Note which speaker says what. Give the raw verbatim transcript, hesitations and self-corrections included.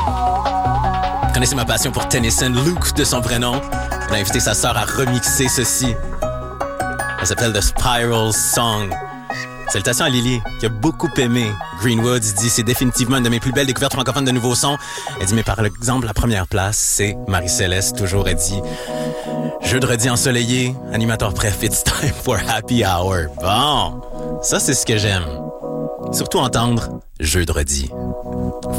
Speaker 1: Vous connaissez ma passion pour Tennyson, Luke de son vrai nom. Il a invité sa sœur à remixer ceci. Elle s'appelle The Spiral Song. Salutations à Lily, qui a beaucoup aimé Greenwood. Il dit, c'est définitivement une de mes plus belles découvertes francophones de nouveaux sons. Elle dit, mais par exemple, la première place, c'est Marie-Céleste, toujours. Elle dit, jeudi ensoleillé, animateur préf, it's time for happy hour. Bon, ça, c'est ce que j'aime. Surtout entendre jeudi.